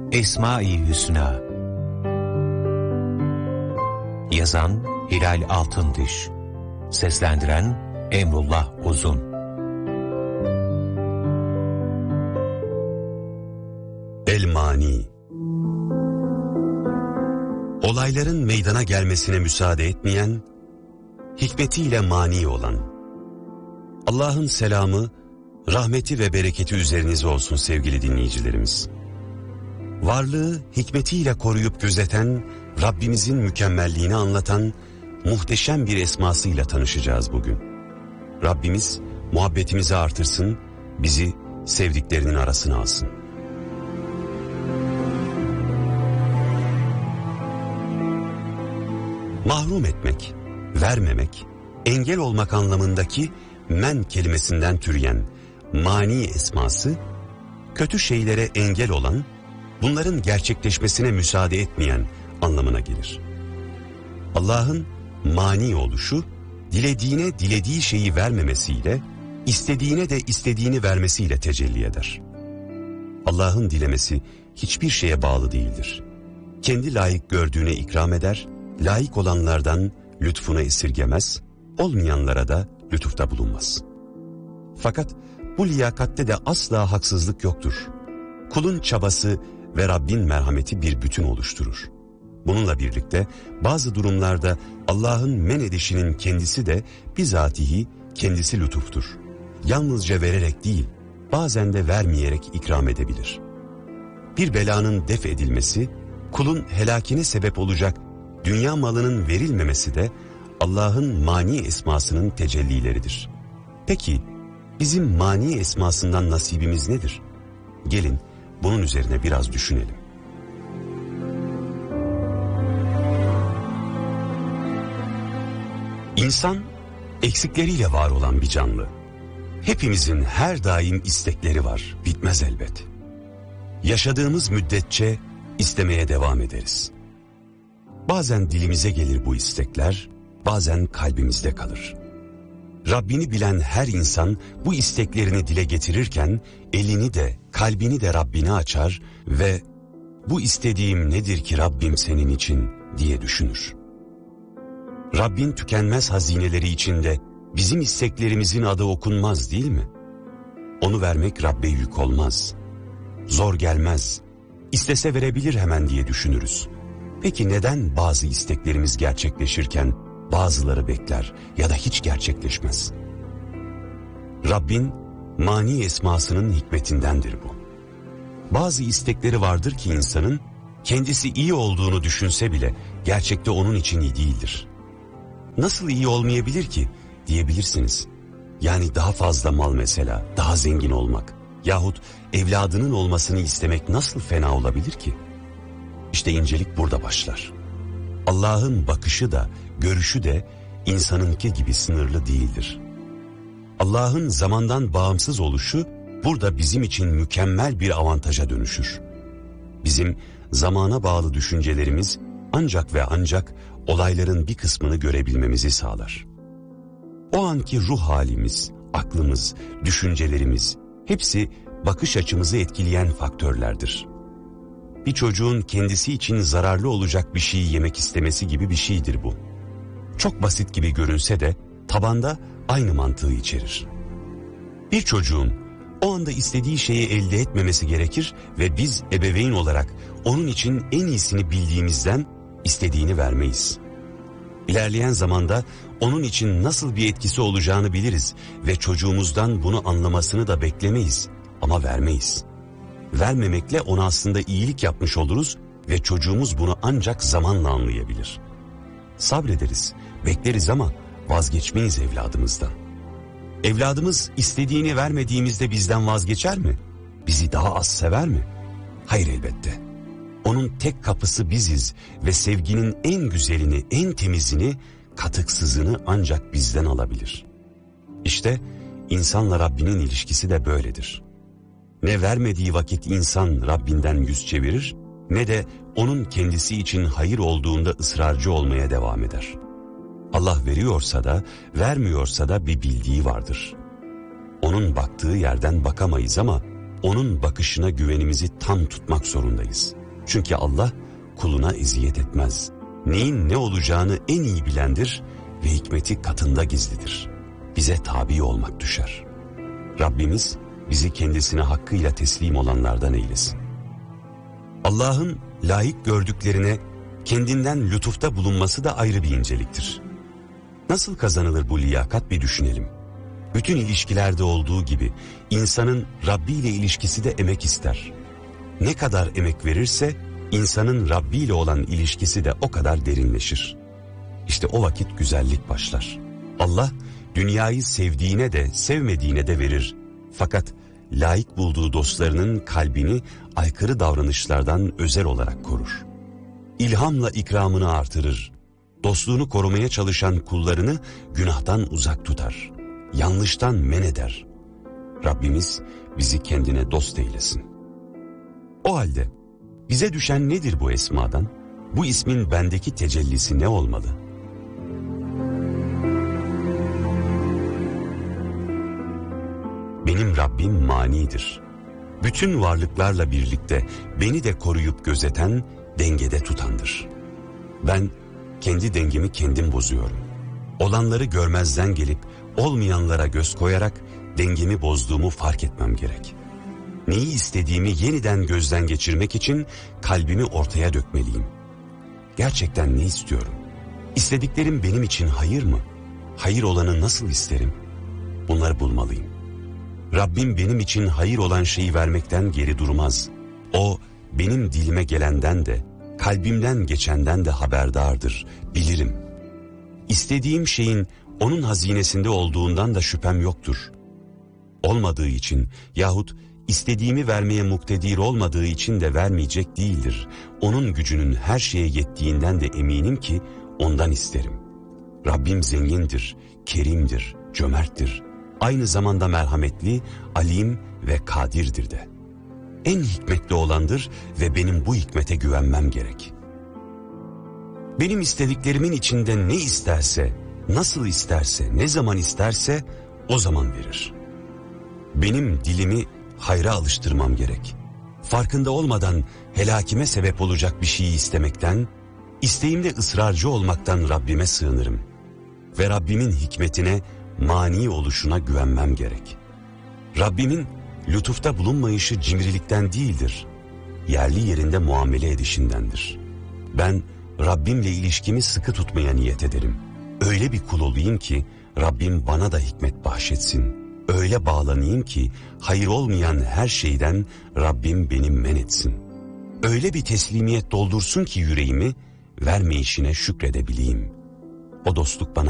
Esma-i Hüsna. Yazan Hilal Altındiş. Seslendiren Emrullah Uzun. El-Mani. Olayların meydana gelmesine müsaade etmeyen, hikmetiyle mani olan. Allah'ın selamı, rahmeti ve bereketi üzerinize olsun sevgili dinleyicilerimiz. Varlığı hikmetiyle koruyup gözeten, Rabbimizin mükemmelliğini anlatan muhteşem bir esmasıyla tanışacağız bugün. Rabbimiz muhabbetimizi artırsın, bizi sevdiklerinin arasına alsın. Mahrum etmek, vermemek, engel olmak anlamındaki men kelimesinden türeyen mani esması, kötü şeylere engel olan, bunların gerçekleşmesine müsaade etmeyen anlamına gelir. Allah'ın mani oluşu, dilediğine dilediği şeyi vermemesiyle, istediğine de istediğini vermesiyle tecelli eder. Allah'ın dilemesi hiçbir şeye bağlı değildir. Kendi layık gördüğüne ikram eder, layık olanlardan lütfunu esirgemez, olmayanlara da lütufta bulunmaz. Fakat bu liyakatte de asla haksızlık yoktur. Kulun çabası ve Rabbin merhameti bir bütün oluşturur. Bununla birlikte bazı durumlarda Allah'ın men edişinin kendisi de bizatihi kendisi lütuftur. Yalnızca vererek değil, bazen de vermeyerek ikram edebilir. Bir belanın def edilmesi, kulun helakine sebep olacak dünya malının verilmemesi de Allah'ın mani esmasının tecellileridir. Peki bizim mani esmasından nasibimiz nedir? Gelin bunun üzerine biraz düşünelim. İnsan eksikleriyle var olan bir canlı. Hepimizin her daim istekleri var, bitmez elbet. Yaşadığımız müddetçe istemeye devam ederiz. Bazen dilimize gelir bu istekler, bazen kalbimizde kalır. Rabbini bilen her insan bu isteklerini dile getirirken elini de kalbini de Rabbine açar ve bu istediğim nedir ki Rabbim senin için diye düşünür. Rabbin tükenmez hazineleri içinde bizim isteklerimizin adı okunmaz değil mi? Onu vermek Rabbe yük olmaz. Zor gelmez. İstese verebilir hemen diye düşünürüz. Peki neden bazı isteklerimiz gerçekleşirken bazıları bekler ya da hiç gerçekleşmez? Rabbin mani esmasının hikmetindendir bu. Bazı istekleri vardır ki insanın kendisi iyi olduğunu düşünse bile gerçekte onun için iyi değildir. Nasıl iyi olmayabilir ki diyebilirsiniz. Yani daha fazla mal mesela, daha zengin olmak yahut evladının olmasını istemek nasıl fena olabilir ki? İşte incelik burada başlar. Allah'ın bakışı da, görüşü de insanınki gibi sınırlı değildir. Allah'ın zamandan bağımsız oluşu burada bizim için mükemmel bir avantaja dönüşür. Bizim zamana bağlı düşüncelerimiz ancak ve ancak olayların bir kısmını görebilmemizi sağlar. O anki ruh halimiz, aklımız, düşüncelerimiz hepsi bakış açımızı etkileyen faktörlerdir. Bir çocuğun kendisi için zararlı olacak bir şeyi yemek istemesi gibi bir şeydir bu. Çok basit gibi görünse de tabanda aynı mantığı içerir. Bir çocuğun o anda istediği şeyi elde etmemesi gerekir ve biz ebeveyn olarak onun için en iyisini bildiğimizden istediğini vermeyiz. İlerleyen zamanda onun için nasıl bir etkisi olacağını biliriz ve çocuğumuzdan bunu anlamasını da beklemeyiz ama vermeyiz. Vermemekle ona aslında iyilik yapmış oluruz ve çocuğumuz bunu ancak zamanla anlayabilir. Sabrederiz, bekleriz ama vazgeçmeyiz evladımızdan. Evladımız istediğini vermediğimizde bizden vazgeçer mi? Bizi daha az sever mi? Hayır elbette. Onun tek kapısı biziz ve sevginin en güzelini, en temizini, katıksızını ancak bizden alabilir. İşte insanla Rabbinin ilişkisi de böyledir. Ne vermediği vakit insan Rabbinden yüz çevirir, ne de onun kendisi için hayır olduğunda ısrarcı olmaya devam eder. Allah veriyorsa da, vermiyorsa da bir bildiği vardır. Onun baktığı yerden bakamayız ama onun bakışına güvenimizi tam tutmak zorundayız. Çünkü Allah kuluna eziyet etmez. Neyin ne olacağını en iyi bilendir ve hikmeti katında gizlidir. Bize tabi olmak düşer. Rabbimiz bizi kendisine hakkıyla teslim olanlardan eylesin. Allah'ın layık gördüklerine kendinden lütufta bulunması da ayrı bir inceliktir. Nasıl kazanılır bu liyakat bir düşünelim. Bütün ilişkilerde olduğu gibi insanın Rabbi ile ilişkisi de emek ister. Ne kadar emek verirse insanın Rabbi ile olan ilişkisi de o kadar derinleşir. İşte o vakit güzellik başlar. Allah dünyayı sevdiğine de sevmediğine de verir. Fakat layık bulduğu dostlarının kalbini aykırı davranışlardan özel olarak korur. İlhamla ikramını artırır. Dostluğunu korumaya çalışan kullarını günahtan uzak tutar. Yanlıştan men eder. Rabbimiz bizi kendine dost eylesin. O halde bize düşen nedir bu esmadan? Bu ismin bendeki tecellisi ne olmalı? Benim Rabbim manidir. Bütün varlıklarla birlikte beni de koruyup gözeten, dengede tutandır. Ben kendi dengemi kendim bozuyorum. Olanları görmezden gelip olmayanlara göz koyarak dengemi bozduğumu fark etmem gerek. Neyi istediğimi yeniden gözden geçirmek için kalbimi ortaya dökmeliyim. Gerçekten ne istiyorum? İstediklerim benim için hayır mı? Hayır olanı nasıl isterim? Bunları bulmalıyım. Rabbim benim için hayır olan şeyi vermekten geri durmaz. O benim dilime gelenden de, kalbimden geçenden de haberdardır, bilirim. İstediğim şeyin onun hazinesinde olduğundan da şüphem yoktur. Olmadığı için yahut istediğimi vermeye muktedir olmadığı için de vermeyecek değildir. Onun gücünün her şeye yettiğinden de eminim ki ondan isterim. Rabbim zengindir, kerimdir, cömerttir. Aynı zamanda merhametli, alim ve kadirdir de. En hikmetli olandır ve benim bu hikmete güvenmem gerek. Benim istediklerimin içinde ne isterse, nasıl isterse, ne zaman isterse o zaman verir. Benim dilimi hayra alıştırmam gerek. Farkında olmadan helakime sebep olacak bir şeyi istemekten, isteğimde ısrarcı olmaktan Rabbime sığınırım. Ve Rabbimin hikmetine, mani oluşuna güvenmem gerek. Rabbimin lütufta bulunmayışı cimrilikten değildir. Yerli yerinde muamele edişindendir. Ben Rabbimle ilişkimi sıkı tutmaya niyet ederim. Öyle bir kul olayım ki Rabbim bana da hikmet bahşetsin. Öyle bağlanayım ki hayır olmayan her şeyden Rabbim beni men etsin. Öyle bir teslimiyet doldursun ki yüreğimi, vermeyişine şükredebileyim. O dostluk bana